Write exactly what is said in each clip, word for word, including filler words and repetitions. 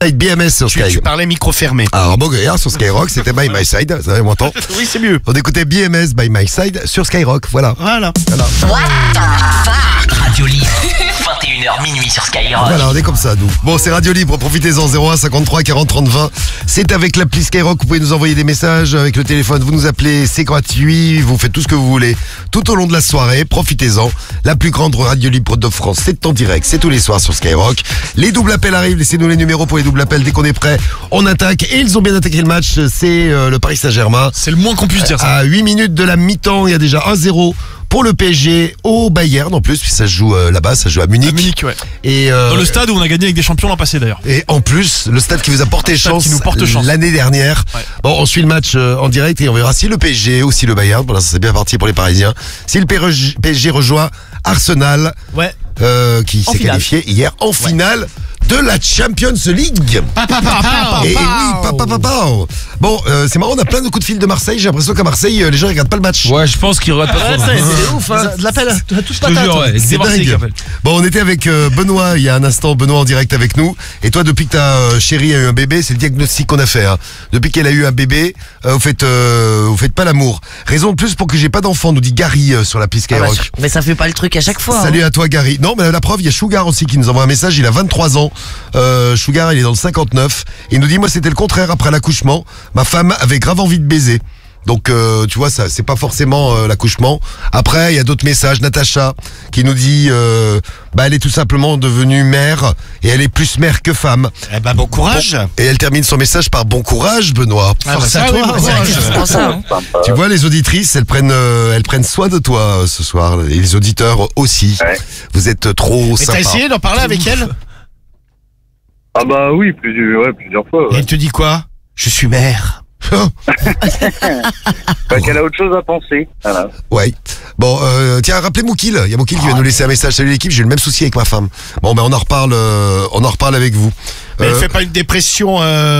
B M S sur Tu, Sky. tu parlais micro fermé. Alors bon, hier sur Skyrock, c'était By My Side, ça on m'entend. Oui, c'est mieux. On écoutait B M S By My Side sur Skyrock, voilà. Voilà. Voilà, Radio Libre, vingt et une heures minuit sur Skyrock. voilà, on est comme ça, nous. Bon, c'est Radio Libre, profitez-en, zéro un cinquante-trois quarante trente vingt. C'est avec l'appli Skyrock, vous pouvez nous envoyer des messages avec le téléphone, vous nous appelez, c'est gratuit, vous faites tout ce que vous voulez. Tout au long de la soirée, profitez-en. La plus grande radio libre de France, c'est en direct, c'est tous les soirs sur Skyrock. Les doubles appels arrivent, laissez-nous les numéros pour les doubles appels. Dès qu'on est prêt, on attaque. Et ils ont bien attaqué le match, c'est euh, le Paris Saint-Germain. C'est le moins qu'on puisse dire ça. À huit minutes de la mi-temps, il y a déjà un zéro pour le P S G au Bayern en plus, puis ça se joue euh, là-bas, ça se joue à Munich. À Munich, ouais. Et, euh, Dans le stade où on a gagné avec des champions l'an passé d'ailleurs. et en plus, le stade qui vous a porté stade chance, qui nous porte chance. l'année dernière. Ouais. Bon, on suit le match euh, en direct et on verra si le P S G ou si le Bayern, pour l'instant c'est bien parti pour les Parisiens, si le P S G rejoint Arsenal, Ouais. euh, qui En s'est finale. qualifié hier en finale de la Champions League. Papa, papa, Et, et oui, papa, papa. Bon, euh, c'est marrant, on a plein de coups de fil de Marseille. J'ai l'impression qu'à Marseille, euh, les gens ils regardent pas le match. Ouais, je pense qu'il regarde pas trop. C'est ouf, hein. De l'appel, tu as tous Je te jure, ouais. C'est C'est Marseille qui dingue. appelle. Bon, on était avec euh, Benoît il y a un instant, Benoît en direct avec nous. Et toi, depuis que ta euh, chérie a eu un bébé, c'est le diagnostic qu'on a fait. Hein. Depuis qu'elle a eu un bébé, euh, vous faites, euh, vous faites pas l'amour. Raison de plus pour que j'ai pas d'enfant, nous dit Gary euh, sur la piste Ah bah, Skyrock. mais ça fait pas le truc à chaque fois. Salut hein. à toi Gary. Non mais la preuve, il y a Sugar aussi qui nous envoie un message, il a vingt-trois ans. Euh, Sugar, il est dans le cinquante-neuf. Il nous dit moi c'était le contraire après l'accouchement. Ma femme avait grave envie de baiser. Donc euh, tu vois ça, c'est pas forcément euh, l'accouchement. Après il y a d'autres messages. Natacha qui nous dit euh, bah elle est tout simplement devenue mère et elle est plus mère que femme. Eh ben, bon courage. Et elle termine son message par bon courage Benoît. Ah, bah, Force ça, à oui, toi. bon C'est vrai que courage. c'est souvent ça. hein. Tu vois les auditrices, elles prennent, euh, elles prennent soin de toi euh, ce soir et les auditeurs aussi. Ouais. Vous êtes trop Et sympas. t'as essayé d'en parler avec elle? Ah bah oui, plusieurs, ouais, plusieurs fois. Et Ouais. elle te dit quoi? Je suis mère. Bah, qu'elle a autre chose à penser. Voilà. Ouais. Bon, euh, tiens, rappelez Moukil. Il y a Moukil qui va nous laisser un message. Salut l'équipe, j'ai eu le même souci avec ma femme. Bon, ben on en reparle, euh, on en reparle avec vous. Mais elle Euh, fait pas une dépression,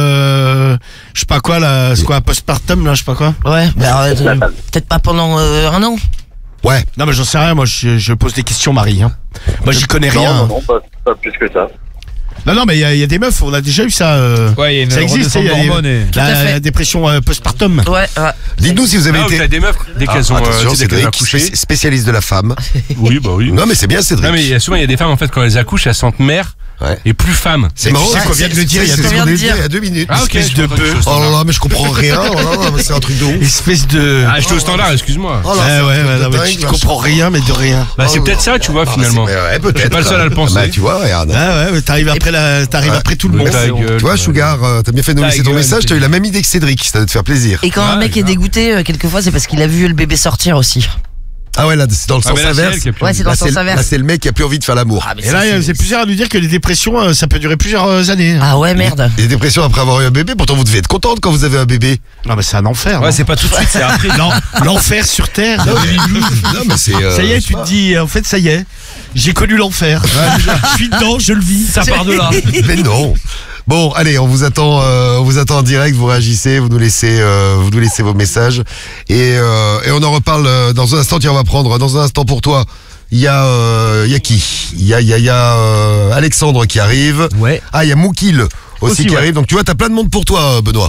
euh, je sais pas quoi là, c'est quoi, postpartum là, je sais pas quoi. Ouais, mais arrête, euh, peut-être pas pendant euh, un an. Ouais. Non mais j'en sais rien, moi je, je pose des questions Marie. Hein. Moi j'y connais Non, rien. non, non, pas, pas plus que ça. Non non mais il y, a- il y a des meufs, on a déjà eu ça. euh, Ouais, il y a une ça existe, redescente il y a des- d'hormones et- la, à fait. la dépression euh, postpartum. Ouais, ouais. Dites-nous si vous avez Là où été. t'as des meufs, dès Ah, qu'elles ont, euh, attention, tu sais, dès qu'elles ont Cédric, accouché. spé- spécialiste de la femme. Oui, bah oui. Non, mais c'est bien, Cédric. Non, mais il y a souvent, il y a des femmes, en fait, quand elles accouchent, elles sentent mère Ouais. et plus femme. C'est marrant. tu sais qu'on vient de le dire, il y a c'est deux- ce qu'on vient de vient de dire dire. il y a deux minutes. Ah, ok. espèce je de crois que bœuf. je suis au Oh là standard. là, mais je comprends rien. Oh là là, mais c'est un truc de ouf. Espèce de. Ah, je suis au standard, excuse-moi. Oh là, Ouais, c'est un ouais, truc ouais, de non, mais dingue, tu là. comprends rien, mais de rien. Bah, c'est Oh, peut-être ça, tu vois, Ah, finalement. c'est- ouais, peut-être. Je suis pas le seul à le penser. Bah, tu vois, regarde. Ah ouais, mais t'arrives après la, t'arrives Ouais. après tout le monde. Ta gueule. Tu vois, Sugar, euh, t'as bien fait de nous Ta laisser ton gueule, message. T'as eu la même idée que Cédric. Ça doit te faire plaisir. Et quand Ah, un mec est grave. dégoûté, euh, quelquefois, c'est parce qu'il a vu le bébé sortir aussi. Ah ouais, là, c'est dans le Ah, sens mais là, c'est inverse. elle qui a plus Ouais, envie. c'est dans Là, le sens c'est- inverse. là, c'est le mec qui a plus envie de faire l'amour. Ah, mais Et ça, là, c'est- c'est plusieurs à nous dire que les dépressions, euh, ça peut durer plusieurs euh, années. Ah ouais, merde. Et des dépressions après avoir eu un bébé, pourtant vous devez être contente quand vous avez un bébé. Non, mais c'est un enfer. Ouais, non c'est pas tout de suite, c'est après. Non, l'enfer sur terre. Non, mais c'est. euh, Ça y est, je sais tu pas. te dis, en fait, ça y est, j'ai connu l'enfer. Je suis dedans, je le vis. Ça part de là. Mais non. Bon, allez, on vous attend, euh, on vous attend en direct. Vous réagissez, vous nous laissez, euh, vous nous laissez vos messages et euh, et on en reparle euh, dans un instant. Tiens, on va prendre dans un instant pour toi. Il y a, euh, il y a qui Il y a, il y a, il y a euh, Alexandre qui arrive. Ouais. Ah, il y a Moukil aussi, Aussi, qui ouais. arrive. Donc tu vois, t'as plein de monde pour toi, Benoît.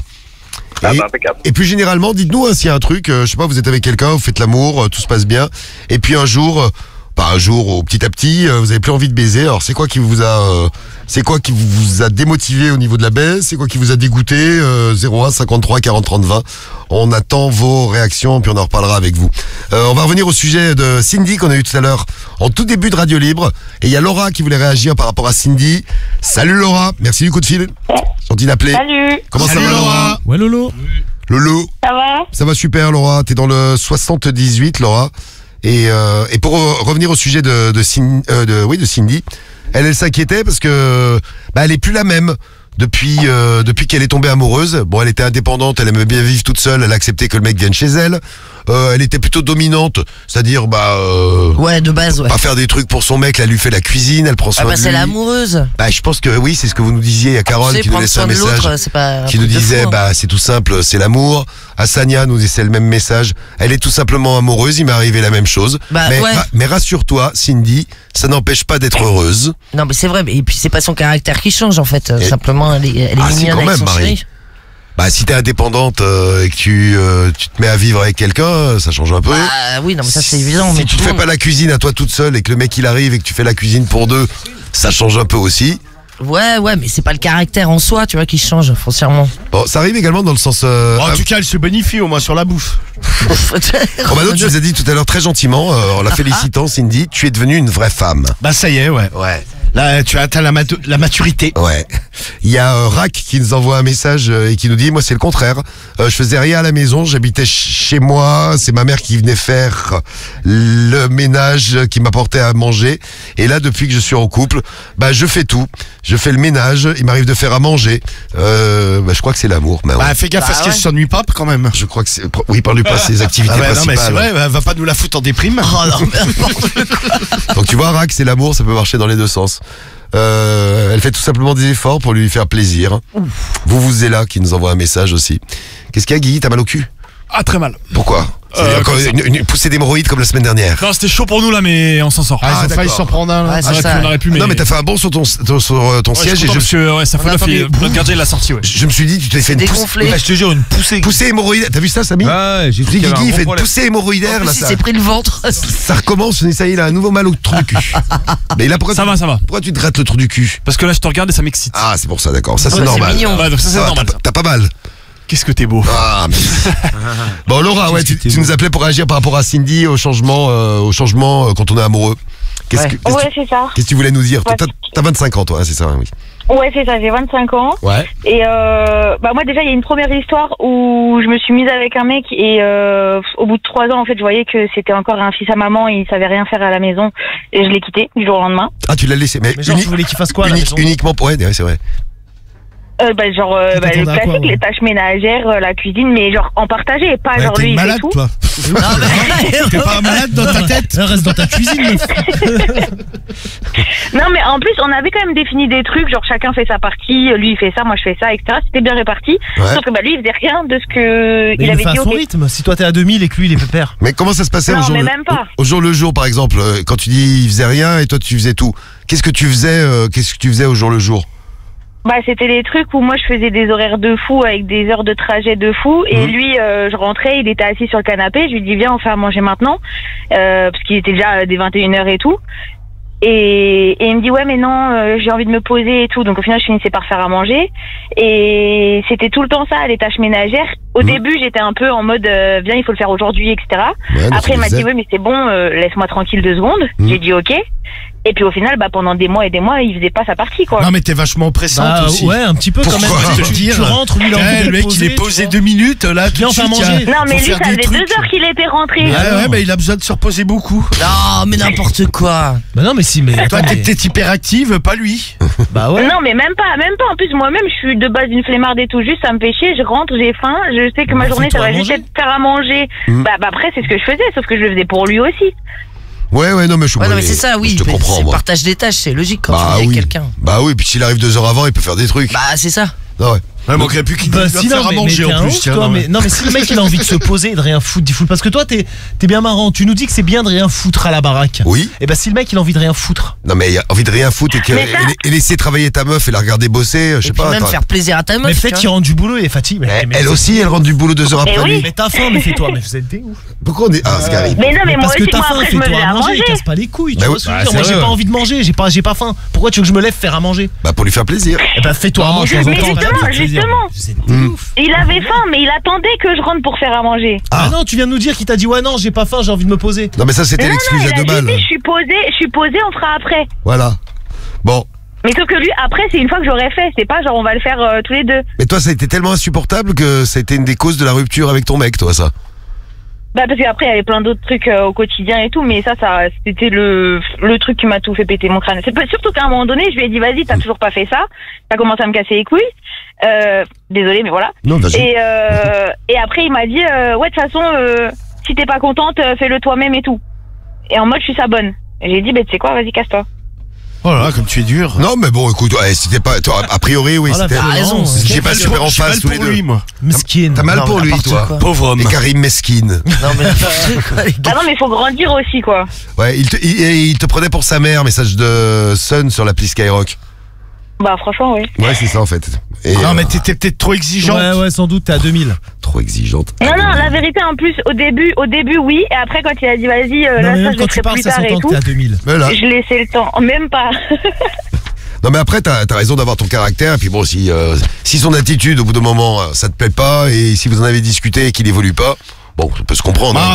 Ah Et- bah, impeccable. Et plus généralement, dites-nous hein, s'il y a un truc, euh, je sais pas, vous êtes avec quelqu'un, vous faites l'amour, euh, tout se passe bien, et puis un jour, euh, pas un jour, ou petit à petit, euh, vous avez plus envie de baiser. Alors c'est quoi qui vous a, euh, c'est quoi qui vous, vous a démotivé au niveau de la baisse? C'est quoi qui vous a dégoûté? euh, zéro un cinquante-trois quarante trente vingt. On attend vos réactions, puis on en reparlera avec vous. Euh, on va revenir au sujet de Cindy qu'on a eu tout à l'heure en tout début de Radio Libre, et il y a Laura qui voulait réagir par rapport à Cindy. Salut Laura, merci du coup de fil. Gentil d'appeler. Salut, Comment Salut ça va Laura. Laura? Ouais, Lolo. Lolo. ça va? Ça va super Laura, t'es dans le soixante-dix-huit Laura. Et, euh, et pour re- revenir au sujet de, de, Cin- euh, de, oui, de Cindy, elle, elle s'inquiétait parce que bah, elle est plus la même depuis, euh, depuis qu'elle est tombée amoureuse. Bon, elle était indépendante, elle aimait bien vivre toute seule, elle a accepté que le mec vienne chez elle. euh, elle était plutôt dominante, c'est-à-dire bah euh, Ouais, de base, ouais. pas faire des trucs pour son mec, là, elle lui fait la cuisine, elle prend soin Ah bah de c'est lui. l'amoureuse. Bah je pense que oui, c'est ce que vous nous disiez, il y a Carole Tu sais, qui nous prendre laissait un soin de message. l'autre, c'est pas un Qui nous truc de disait, fou, hein. bah c'est tout simple, c'est l'amour. Asania nous disait le même message. Elle est tout simplement amoureuse, il m'est arrivé la même chose. Bah, mais, ouais. ra- mais rassure-toi, Cindy, ça n'empêche pas d'être heureuse. Non mais c'est vrai, mais- et puis c'est pas son caractère qui change en fait. Et- Simplement, elle est, elle est Ah, si, mignonne quand avec même, son Marie. chéri. Bah si t'es indépendante euh, et que tu, euh, tu te mets à vivre avec quelqu'un, euh, ça change un peu. Ah oui, non mais ça c'est évident. Si mais tu tout te le fais monde- pas la cuisine à toi toute seule et que le mec il arrive et que tu fais la cuisine pour deux, ça change un peu aussi. Ouais, ouais, mais c'est pas le caractère en soi, tu vois, qui change, foncièrement. Bon, ça arrive également dans le sens... Euh, En ah, tout cas, elle se bonifie au moins sur la bouffe. Romano, tu nous as dit tout à l'heure très gentiment, euh, en la félicitant, Cindy, tu es devenue une vraie femme. Bah ça y est, ouais. Ouais. Là, tu as atteint la, matu- la maturité. Ouais. Il y a euh, Rack qui nous envoie un message euh, et qui nous dit, moi c'est le contraire. Euh, je faisais rien à la maison, j'habitais ch- chez moi, c'est ma mère qui venait faire le ménage, qui m'apportait à manger. Et là, depuis que je suis en couple, bah je fais tout. Je fais le ménage, il m'arrive de faire à manger. Euh, bah, je crois que c'est l'amour. Bah, ouais. Bah fais gaffe Bah à ce qu'elle ouais. s'ennuie pas quand même. Je crois que c'est... Oui, parle-lui pas ses activités Ah bah, non mais principales. c'est vrai, bah, va pas nous la foutre en déprime. Oh non, mais n'importe Donc tu vois, Rack, c'est l'amour, ça peut marcher dans les deux sens. Euh, elle fait tout simplement des efforts pour lui faire plaisir. Vous, vous êtes là, qui nous envoie un message aussi. Qu'est-ce qu'il y a, Guy? T'as mal au cul? Ah, très mal. Pourquoi? C'est Euh, encore comme ça. une, une poussée d'hémorroïdes comme la semaine dernière. Non, c'était chaud pour nous là, mais on s'en sort. Ah, ils ont failli d'accord. s'en prendre un là. Ouais, c'est Ah, ça. on aurait pu, mais. Non mais t'as fait un bond sur ton, ton- sur euh, ton Ouais, je siège suis et content je, parce que ouais, ça fout On a la fille. entendu- Notre gardien il l'a sorti, ouais. je me suis dit tu t'es fait une poussée, dégonflé. je te jure, une poussée. poussée hémorroïdaire. T'as vu ça, Samy? Ouais, j'ai Je dis Guigui, il fait une poussée hémorroïdaire En là. plus, il Ça, s'est pris le ventre. ça recommence. Et ça y est, il a un nouveau mal au trou du cul. Mais là pourquoi Ça tu, va, ça va. pourquoi tu te grattes le trou du cul? Parce que là, je te regarde et ça m'excite. Ah c'est pour ça, d'accord. Ça c'est Ouais, c'est normal. mignon. Ouais, donc ça, c'est Ça va, normal. t'as, ça. t'as pas mal. Qu'est-ce que t'es beau. Ah, mais... Bon Laura, ouais, tu, tu nous appelais pour réagir par rapport à Cindy au changement, euh, au changement euh, quand on est amoureux. Qu'est-ce Ouais. que, qu'est-ce Ouais, que- c'est ça. qu'est-ce que tu voulais nous dire? Toi, Ouais. T'as, t'as vingt-cinq ans toi, hein, c'est ça, oui. Ouais, c'est ça, j'ai vingt-cinq ans. Ouais. Et euh, bah moi déjà, il y a une première histoire où je me suis mise avec un mec et euh, au bout de trois ans, en fait, je voyais que c'était encore un fils à maman, il savait rien faire à la maison et je l'ai quitté du jour au lendemain. Ah tu l'as laissé, mais, Mais genre, uni- tu voulais qu'il fasse quoi à la unique- maison uniquement pour... Ouais, ouais, c'est vrai. Euh, bah, genre euh, Tu bah, le t'attendais à quoi, classique, ouais. les tâches ménagères, euh, la cuisine, mais genre en partager, pas Ouais, genre t'es lui une il fait malade tout. toi. Non, mais- T'es pas un malade dans ta tête? Reste dans ta cuisine, meuf. Non mais en plus on avait quand même défini des trucs, genre chacun fait sa partie, lui il fait ça, moi je fais ça, et cetera. C'était bien réparti. Ouais. Sauf que bah lui il faisait rien de ce que Mais il il le avait fait à dit. son Ok. rythme. Si toi t'es à deux mille et que lui il est pépère. Mais comment ça se passait Non, au jour mais le, même pas. au, au jour le jour par exemple, euh, quand tu dis il faisait rien et toi tu faisais tout. Qu'est-ce que tu faisais euh, qu'est-ce que tu faisais au jour le jour? Bah c'était les trucs où moi je faisais des horaires de fou avec des heures de trajet de fou et Mhm. lui euh, je rentrais, il était assis sur le canapé, je lui dis viens on fait à manger maintenant euh, parce qu'il était déjà euh, des vingt et une heures et tout. Et, et il me dit ouais mais non euh, j'ai envie de me poser et tout, donc au final je finissais par faire à manger et c'était tout le temps ça, les tâches ménagères. Au Mhm. début j'étais un peu en mode euh, viens il faut le faire aujourd'hui, etc. Ouais, donc Après tu il m'a faisais. dit oui mais c'est bon, euh, laisse-moi tranquille deux secondes. Mhm. J'ai dit ok. Et puis au final bah pendant des mois et des mois il faisait pas sa partie quoi. Non mais t'es vachement pressante Bah aussi. ouais, un petit peu quand Pourquoi même. Je vais te Tu, dire. tu rentres, lui il a envie Ouais, de le mec poser, il est tu posé vois. deux minutes là. tout Viens, de on fait à suite, manger. il y a- Non mais faut lui faire ça des faisait deux trucs. heures qu'il était rentré. Ouais, Ah, ouais, non. mais il a besoin de se reposer beaucoup. Non, mais n'importe quoi. Bah non, mais si, mais. Toi, attends, t'es mais- peut-être hyperactive, pas lui. Bah ouais. Non mais même pas, même pas. En plus moi-même je suis de base une flemmarde et tout. Juste ça me fait chier. Je rentre, j'ai faim. Je sais que ma Bah, journée ça fais-toi va à juste manger. être faire à manger. Mhm. Bah, bah après c'est ce que je faisais, sauf que je le faisais pour lui aussi. Ouais ouais non mais je Ouais, non, mais c'est ça, oui. Je te mais comprends c'est le moi. partage des tâches, c'est logique quand Bah tu vis avec oui. quelqu'un. Bah oui, puis s'il arrive deux heures avant, il peut faire des trucs. Bah, c'est ça. Ah ouais. Ouais, manquerait plus qu'il Bah doive si, faire non, à mais, manger mais t'es en un plus. ouf, tiens, toi, non, mais, non mais si le mec il a envie de se poser et de rien foutre, il fout. Parce que toi t'es t'es bien marrant, tu nous dis que c'est bien de rien foutre à la baraque. Oui. Et bah si le mec il a envie de rien foutre. Non mais il a envie de rien foutre et, que, Mais ça- et, et laisser travailler ta meuf et la regarder bosser, je sais Et puis pas. même attends. faire plaisir à ta meuf. Mais tu peut-être vois. qu'il rentre du boulot et est fatigué. Mais, Elle, mais- elle aussi, elle rentre du boulot deux heures Eh après oui. lui. Mais t'as faim, mais fais-toi, mais vous êtes des ouf. Pourquoi on est... Ah, c'est carré. Mais non mais, moi parce que aussi t'as moi faim, après je me fais-toi faisais à à manger, manger. casse pas les couilles, tu Bah vois oui. ce que je veux Bah, dire. Moi c'est j'ai vrai, pas ouais. envie de manger, j'ai pas, j'ai pas faim. Pourquoi tu veux que je me lève faire à manger? Bah pour lui faire plaisir. Eh bah fais-toi à Non, manger. de temps en Mais temps, justement, ça fait plaisir. justement. Vous êtes des Hmm. ouf. Il avait faim mais il attendait que je rentre pour faire à manger. Ah non, tu viens de nous dire qu'il t'a dit ouais non j'ai pas faim, j'ai envie de me poser. Non mais ça c'était Non non l'excuse il à a deux juste balles. dit je suis posé, je suis posé, on fera après. Voilà. Bon. Mais sauf que lui après c'est une fois que j'aurais fait, c'est pas genre on va le faire euh, tous les deux. Mais toi ça a été tellement insupportable que ça a été une des causes de la rupture avec ton mec, toi ça. Bah parce qu'après il y avait plein d'autres trucs euh, au quotidien et tout, mais ça ça c'était le le truc qui m'a tout fait péter mon crâne. C'est pas surtout qu'à un moment donné je lui ai dit vas-y t'as toujours pas fait ça, t'as commencé à me casser les couilles. Euh, désolé mais voilà. Non, vas-y. Et euh, et après il m'a dit euh, ouais de toute façon euh, si t'es pas contente, euh, fais-le toi-même et tout. Et en mode, je suis sa bonne. Et j'ai dit, bah, tu sais quoi, vas-y, casse-toi. Oh là là, comme tu es dur. Non, mais bon, écoute, ouais, c'était pas. toi, a priori, oui, Oh, la c'était. violence. J'ai pas super en J'ai mal face tous les pour deux. lui, moi. Mesquine. T'as mal Non, pour mais lui, n'importe toi. quoi. Pauvre homme. Et Karim Mesquine. Non, mais n'importe quoi, les gars. Ah non, mais il faut grandir aussi, quoi. Ouais, il te, il, il te prenait pour sa mère, message de Sun sur l'appli Skyrock. Bah, franchement, oui. Ouais, c'est ça en fait. Et, Non, euh, mais t'étais peut-être trop exigeante. Ouais, ouais, sans doute, t'es à deux mille. trop exigeante. Non, non, la vérité, en plus, au début, au début, oui. Et après, quand il a dit, vas-y, euh, Non, là, mais ça, même je quand le tu ferai parles, plus ça tard et s'entend que tout. t'es à deux mille. Mais là, Je laissais le temps. Même pas. non mais après t'as as raison d'avoir ton caractère et puis bon si euh, si son attitude au bout d'un moment euh, ça te plaît pas et si vous en avez discuté et qu'il évolue pas, bon ça peut se comprendre. Ah, hein.